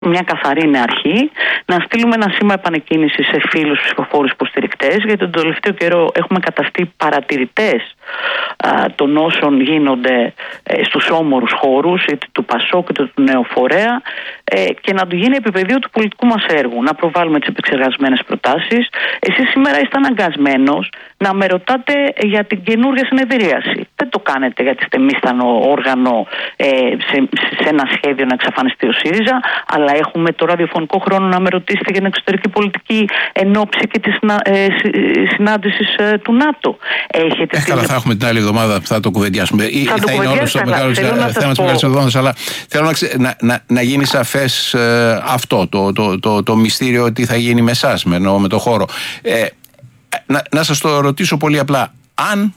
μια καθαρή είναι αρχή, να στείλουμε ένα σήμα επανεκκίνησης σε φίλους ψηφοφόρους υποστηρικτές, γιατί τον τελευταίο καιρό έχουμε καταστεί παρατηρητές των όσων γίνονται στους όμορους χώρους, είτε του ΠΑΣΟΚ είτε του Νέου Φορέα, και να του γίνει επίπεδο του πολιτικού μας έργου, να προβάλλουμε τις επεξεργασμένες προτάσεις. Εσείς σήμερα είστε αναγκασμένος να με ρωτάτε για την καινούργια συνεδρίαση. Δεν το κάνετε γιατί είστε μίστανο όργανο σε ένα σχέδιο να εξαφανιστεί ο ΣΥΡΙΖΑ, αλλά έχουμε το ραδιοφωνικό χρόνο να με ρωτήσετε για την εξωτερική πολιτική εν ώψη και της συνάντησης του ΝΑΤΟ. Καλά, θα έχουμε την άλλη εβδομάδα, θα το κουβεντιάσουμε. Θα είναι όλο το μεγάλο θέμα της μεγάλης εβδομάδας, αλλά θέλω να γίνει σαφές αυτό το μυστήριο, τι θα γίνει με εσάς, με το χώρο. Να σας το ρωτήσω πολύ απλά. Αν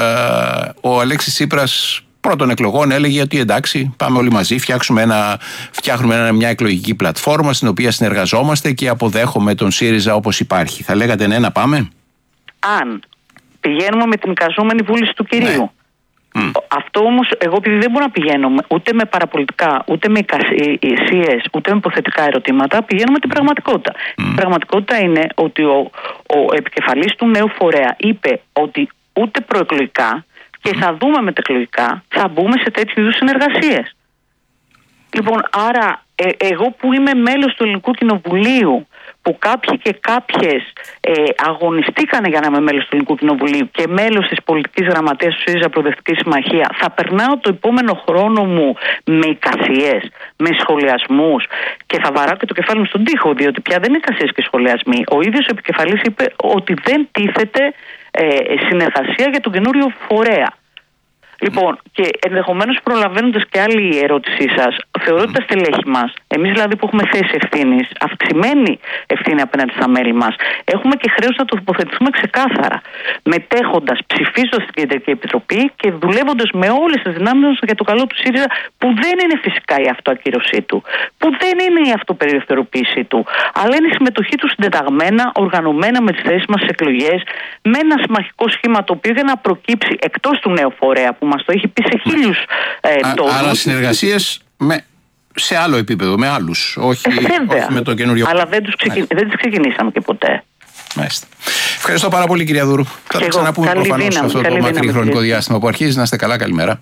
ο Αλέξης Τσίπρας πρώτων εκλογών έλεγε ότι εντάξει, πάμε όλοι μαζί, φτιάχνουμε μια εκλογική πλατφόρμα στην οποία συνεργαζόμαστε και αποδέχομαι τον ΣΥΡΙΖΑ όπως υπάρχει, θα λέγατε ναι, να πάμε? Αν πηγαίνουμε με την εικαζόμενη βούληση του κυρίου. Ναι. Αυτό όμως, εγώ επειδή δεν μπορώ να πηγαίνω ούτε με παραπολιτικά, ούτε με εικασίες, ούτε με υποθετικά ερωτήματα, πηγαίνω με την πραγματικότητα. Η πραγματικότητα είναι ότι ο επικεφαλής του Νέου Φορέα είπε ότι ούτε προεκλογικά και θα δούμε μετεκλογικά θα μπούμε σε τέτοιου είδους συνεργασίες. Λοιπόν, άρα εγώ που είμαι μέλος του Ελληνικού Κοινοβουλίου, που κάποιοι και κάποιες αγωνιστήκανε για να είμαι μέλος του Ελληνικού Κοινοβουλίου και μέλος της πολιτικής γραμματείας του ΣΥΡΙΖΑ Προοδευτική Συμμαχία, θα περνάω το επόμενο χρόνο μου με εικασίες, με σχολιασμούς και θα βαράω και το κεφάλι μου στον τοίχο, διότι πια δεν είναι εικασίες και σχολιασμοί. Ο ίδιος ο επικεφαλής είπε ότι δεν τίθεται συνεργασία για τον καινούριο φορέα. Λοιπόν, και ενδεχομένως προλαβαίνοντας και άλλη ερώτησή σας, θεωρώ ότι τα στελέχη μας, εμείς δηλαδή που έχουμε θέση ευθύνης, αυξημένη ευθύνη απέναντι στα μέλη μας, έχουμε και χρέος να το τοποθετηθούμε ξεκάθαρα. Μετέχοντας, ψηφίζοντας στην Κεντρική Επιτροπή και δουλεύοντας με όλες τις δυνάμεις μας για το καλό του ΣΥΡΙΖΑ, που δεν είναι φυσικά η αυτοακύρωσή του, που δεν είναι η αυτοπεριευθεροποίησή του, αλλά είναι η συμμετοχή του συντεταγμένα, οργανωμένα με τις θέσεις μας στις εκλογές, με ένα συμμαχικό σχήμα το οποίο για να προκύψει εκτός του Νέου Φορέα που μας το έχει πει σε χίλιους τόνους. Άρα συνεργασίες σε άλλο επίπεδο, με άλλους, όχι με το καινούριο. Αλλά δεν τις ξεκινήσαμε και ποτέ. Μάλιστα. Ευχαριστώ πάρα πολύ, κυρία Δούρου. Θα τα ξαναπούμε προφανώς σε αυτό το μακρύ χρονικό διάστημα που αρχίζει. Να είστε καλά, καλημέρα.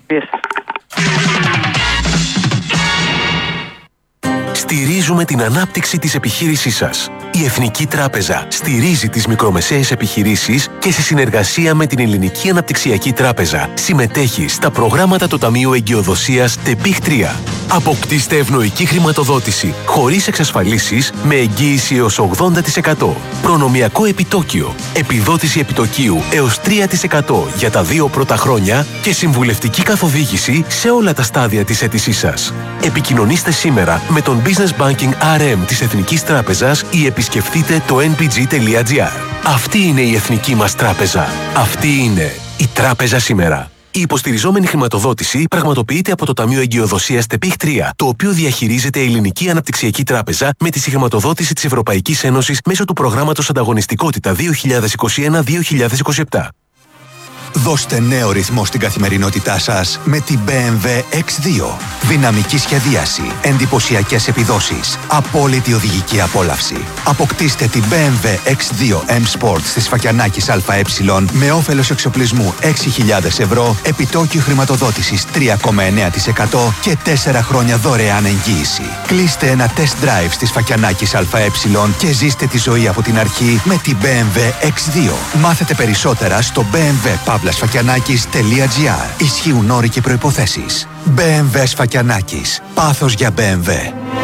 Στηρίζουμε την ανάπτυξη της επιχείρησής σας. Η Εθνική Τράπεζα στηρίζει τις μικρομεσαίες επιχειρήσεις και σε συνεργασία με την Ελληνική Αναπτυξιακή Τράπεζα συμμετέχει στα προγράμματα του Ταμείου Εγκυοδοσίας ΤΕΠΙΧ 3. Αποκτήστε ευνοϊκή χρηματοδότηση χωρίς εξασφαλίσεις με εγγύηση έως 80%. Προνομιακό επιτόκιο, επιδότηση επιτοκίου έως 3% για τα 2 πρώτα χρόνια και συμβουλευτική καθοδήγηση σε όλα τα στάδια της αίτησής σας. Επικοινωνήστε σήμερα με τον Business Banking RM της Εθνικής Τράπεζας ή επισκεφτείτε το npg.gr. Αυτή είναι η Εθνική μας Τράπεζα. Αυτή είναι η Τράπεζα σήμερα. Η υποστηριζόμενη χρηματοδότηση πραγματοποιείται από το Ταμείο Εγκυοδοσίας ΤΕΠΙΧ 3, το οποίο διαχειρίζεται η Ελληνική Αναπτυξιακή Τράπεζα με τη συγχρηματοδότηση της Ευρωπαϊκής Ένωσης μέσω του προγράμματος Ανταγωνιστικότητα 2021-2027. Δώστε νέο ρυθμό στην καθημερινότητά σας με την BMW X2. Δυναμική σχεδίαση, εντυπωσιακές επιδόσεις, απόλυτη οδηγική απόλαυση. Αποκτήστε την BMW X2 M Sport στη Σφακιανάκης ΑΕ με όφελος εξοπλισμού 6.000 ευρώ, επιτόκιο χρηματοδότησης 3,9% και 4 χρόνια δωρεάν εγγύηση. Κλείστε ένα test drive στη Σφακιανάκης ΑΕ και ζήστε τη ζωή από την αρχή με την BMW X2. Μάθετε περισσότερα στο bmw-sfakianakis.gr. Ισχύουν όροι και προϋποθέσεις. BMW Σφακιανάκης. Πάθος για BMW.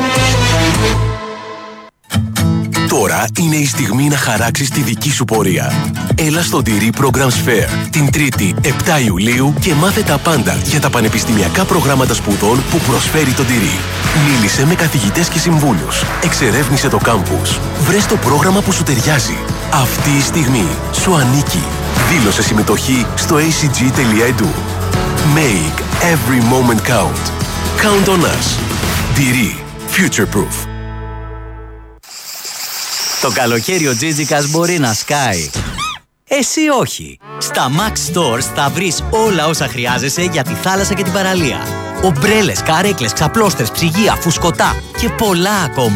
Τώρα είναι η στιγμή να χαράξεις τη δική σου πορεία. Έλα στο Ντυρί Programs Fair την 3η 7 Ιουλίου και μάθε τα πάντα για τα πανεπιστημιακά προγράμματα σπουδών που προσφέρει το Ντυρί. Μίλησε με καθηγητές και συμβούλους. Εξερεύνησε το κάμπους. Βρες το πρόγραμμα που σου ταιριάζει. Αυτή η στιγμή σου ανήκει. Δήλωσε συμμετοχή στο acg.edu. Make every moment count. Count on us. Ντυρί. Future proof. Το καλοκαίρι ο Τζίτζικας μπορεί να σκάει. Εσύ όχι. Στα Max Stores θα βρεις όλα όσα χρειάζεσαι για τη θάλασσα και την παραλία. Ομπρέλες, καρέκλες, ξαπλώστρες, ψυγεία, φουσκωτά και πολλά ακόμα.